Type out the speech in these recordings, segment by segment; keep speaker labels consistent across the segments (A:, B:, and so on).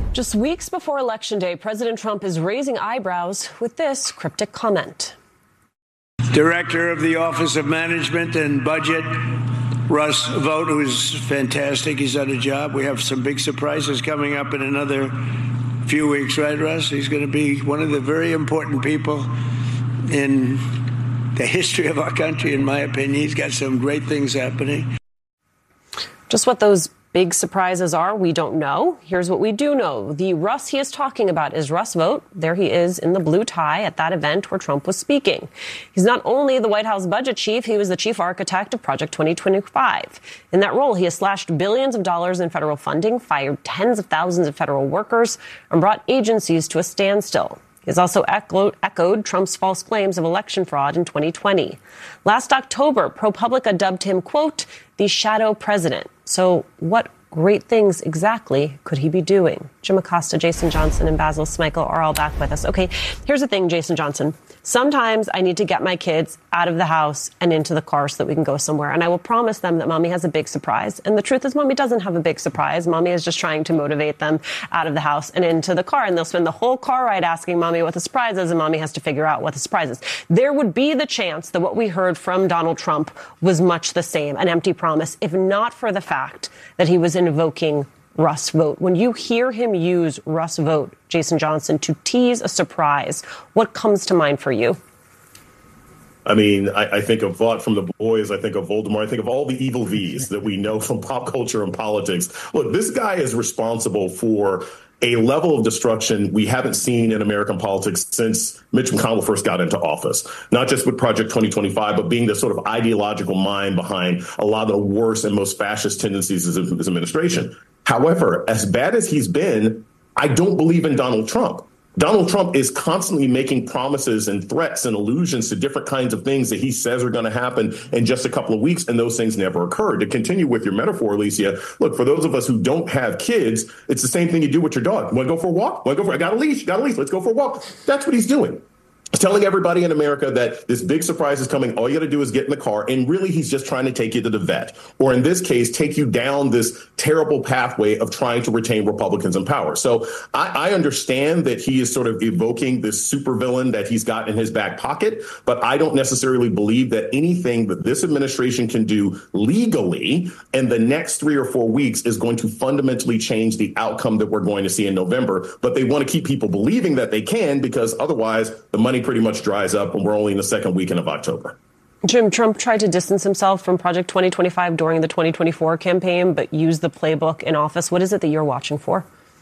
A: Just weeks before Election Day, President Trump is raising eyebrows with this cryptic comment.
B: Director of the Office of Management and Budget, Russ Vought, who's fantastic. He's done a job. We have some big surprises coming up in another few weeks, right, Russ? He's going to be one of the very important people in the history of our country, in my opinion. He's got some great things happening.
A: Just what those big surprises are, we don't know. Here's what we do know. The Russ he is talking about is Russ Vought. There he is in the blue tie at that event where Trump was speaking. He's not only the White House budget chief, he was the chief architect of Project 2025. In that role, he has slashed billions of dollars in federal funding, fired tens of thousands of federal workers, and brought agencies to a standstill. He has also echoed Trump's false claims of election fraud in 2020. Last October, ProPublica dubbed him, quote, the shadow president. So what great things exactly could he be doing? Jim Acosta, Jason Johnson, and Basil Smykel are all back with us. Okay, here's the thing, Jason Johnson. Sometimes I need to get my kids out of the house and into the car so that we can go somewhere. And I will promise them that Mommy has a big surprise. And the truth is, Mommy doesn't have a big surprise. Mommy is just trying to motivate them out of the house and into the car. And they'll spend the whole car ride asking Mommy what the surprise is, and Mommy has to figure out what the surprise is. There would be the chance that what we heard from Donald Trump was much the same, an empty promise, if not for the fact that he was invoking Russ Vought. When you hear him use Russ Vought, Jason Johnson, to tease a surprise, what comes to mind for you?
C: I mean, I think of Vought from The Boys. I think of Voldemort. I think of all the evil V's that we know from pop culture and politics. Look, this guy is responsible for a level of destruction we haven't seen in American politics since Mitch McConnell first got into office, not just with Project 2025, but being the sort of ideological mind behind a lot of the worst and most fascist tendencies of his administration. However, as bad as he's been, I don't believe in Donald Trump. Donald Trump is constantly making promises and threats and allusions to different kinds of things that he says are going to happen in just a couple of weeks, and those things never occur. To continue with your metaphor, Alicia, look, for those of us who don't have kids, it's the same thing you do with your dog. Want to go for a walk? I got a leash. Let's go for a walk. That's what he's doing. He's telling everybody in America that this big surprise is coming. All you got to do is get in the car. And really, he's just trying to take you to the vet, or in this case, take you down this terrible pathway of trying to retain Republicans in power. So I understand that he is sort of evoking this supervillain that he's got in his back pocket, but I don't necessarily believe that anything that this administration can do legally in the next 3 or 4 weeks is going to fundamentally change the outcome that we're going to see in November. But they want to keep people believing that they can, because otherwise the money pretty much dries up when we're only in the second weekend of October.
A: Jim, Trump tried to distance himself from Project 2025 during the 2024 campaign, but used the playbook in office. What is it that you're watching for?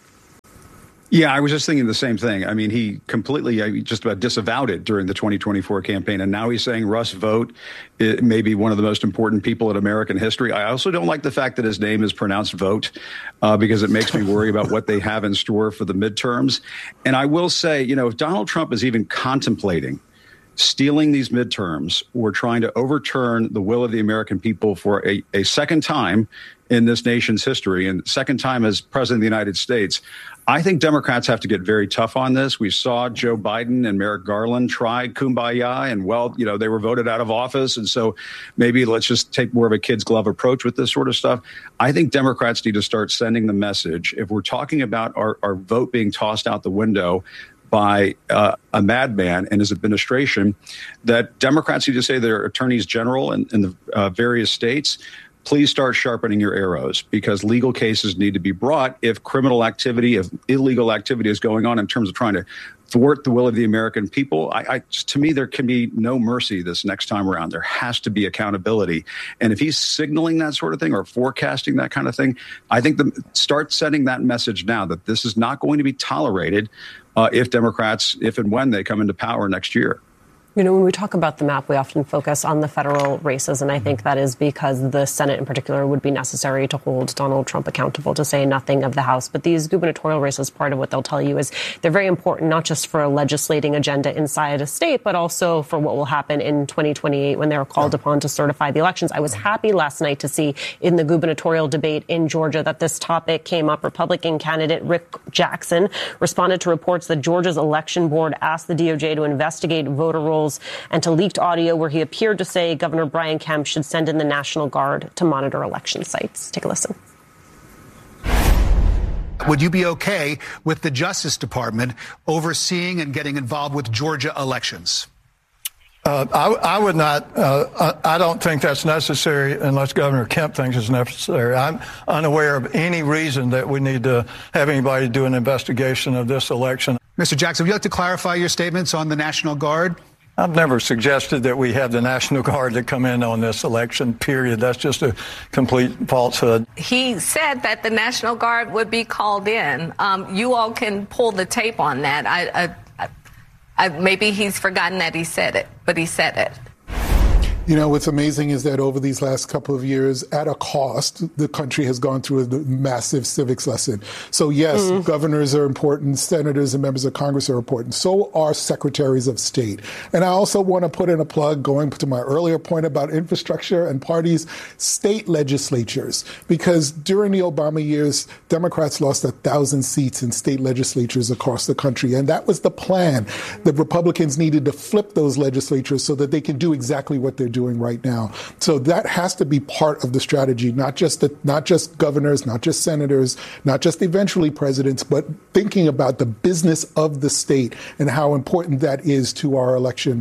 D: Yeah, I was just thinking the same thing. I mean, he completely just about disavowed it during the 2024 campaign. And now he's saying Russ Vought may be one of the most important people in American history. I also don't like the fact that his name is pronounced Vote, because it makes me worry about what they have in store for the midterms. And I will say, if Donald Trump is even contemplating stealing these midterms or trying to overturn the will of the American people for a second time in this nation's history and second time as president of the United States, I think Democrats have to get very tough on this. We saw Joe Biden and Merrick Garland try kumbaya, and they were voted out of office. And so maybe let's just take more of a kid's glove approach with this sort of stuff. I think Democrats need to start sending the message. If we're talking about our vote being tossed out the window by a madman and his administration, that Democrats need to say to their attorneys general in the various states, please start sharpening your arrows, because legal cases need to be brought if criminal activity, if illegal activity is going on in terms of trying to thwart the will of the American people. To me, there can be no mercy this next time around. There has to be accountability. And if he's signaling that sort of thing or forecasting that kind of thing, I think start sending that message now that this is not going to be tolerated if Democrats, if and when they come into power next year.
A: When we talk about the map, we often focus on the federal races, and I think that is because the Senate in particular would be necessary to hold Donald Trump accountable, to say nothing of the House. But these gubernatorial races, part of what they'll tell you is they're very important, not just for a legislating agenda inside a state, but also for what will happen in 2028 when they're called upon to certify the elections. I was happy last night to see in the gubernatorial debate in Georgia that this topic came up. Republican candidate Rick Jackson responded to reports that Georgia's election board asked the DOJ to investigate voter rolls and to leaked audio where he appeared to say Governor Brian Kemp should send in the National Guard to monitor election sites. Take a listen.
E: Would you be okay with the Justice Department overseeing and getting involved with Georgia elections?
F: I would not. I don't think that's necessary unless Governor Kemp thinks it's necessary. I'm unaware of any reason that we need to have anybody do an investigation of this election.
E: Mr. Jackson, would you like to clarify your statements on the National Guard?
F: I've never suggested that we have the National Guard to come in on this election, period. That's just a complete falsehood.
G: He said that the National Guard would be called in. You all can pull the tape on that. Maybe he's forgotten that he said it, but he said it.
H: You know, what's amazing is that over these last couple of years, at a cost, the country has gone through a massive civics lesson. So, yes, governors are important, senators and members of Congress are important. So are secretaries of state. And I also want to put in a plug, going to my earlier point about infrastructure and parties, state legislatures. Because during the Obama years, Democrats lost 1,000 seats in state legislatures across the country. And that was the plan. The Republicans needed to flip those legislatures so that they can do exactly what they're doing right now. So that has to be part of the strategy, not just governors, not just senators, not just eventually presidents, but thinking about the business of the state and how important that is to our elections.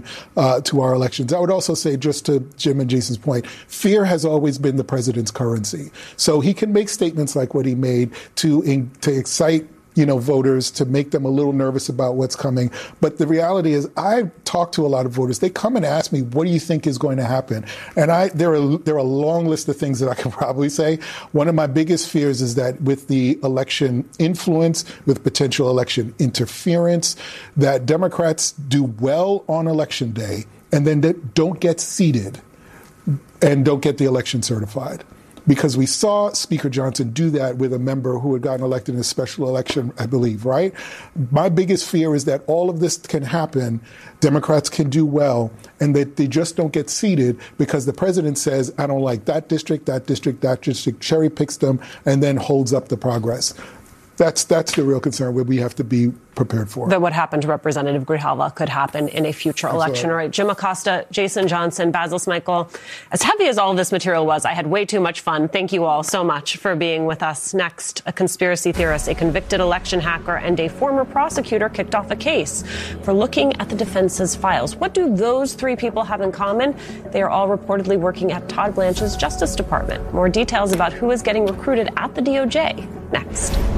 H: I would also say, just to Jim and Jason's point, fear has always been the president's currency. So he can make statements like what he made to excite voters, to make them a little nervous about what's coming. But the reality is, I talk to a lot of voters. They come and ask me, what do you think is going to happen? And there are a long list of things that I can probably say. One of my biggest fears is that with the election influence, with potential election interference, that Democrats do well on election day and then don't get seated and don't get the election certified. Because we saw Speaker Johnson do that with a member who had gotten elected in a special election, I believe, right? My biggest fear is that all of this can happen, Democrats can do well, and that they just don't get seated because the president says, I don't like that district, cherry picks them, and then holds up the progress. That's the real concern where we have to be prepared for.
A: That what happened to Representative Grijalva could happen in a future election. All right, Jim Acosta, Jason Johnson, Basil Smikle. As heavy as all of this material was, I had way too much fun. Thank you all so much for being with us. Next, a conspiracy theorist, a convicted election hacker, and a former prosecutor kicked off a case for looking at the defense's files. What do those three people have in common? They are all reportedly working at Todd Blanche's Justice Department. More details about who is getting recruited at the DOJ next.